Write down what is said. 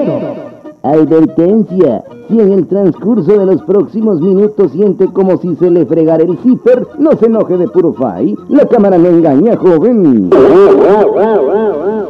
Advertencia: si en el transcurso de los próximos minutos siente como si se le fregara el zipper, no se enoje de puro fay. La cámara no engaña, joven.